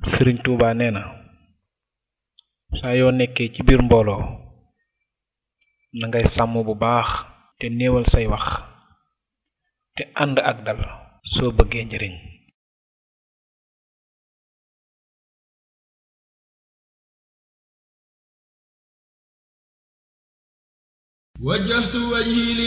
Sëriñ Tuuba nee na saa yoo nekkee ci biir mbooloo na ngay sàmm bu baax te néewal say wax te ànd ak dal soo bëggee njëriñ. wajjahtu wajhi